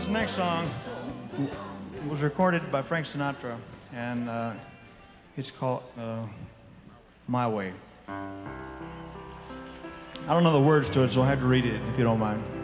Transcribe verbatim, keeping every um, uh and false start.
This next song was recorded by Frank Sinatra, and uh, it's called uh, My Way. I don't know the words to it, so I have to read it if you don't mind.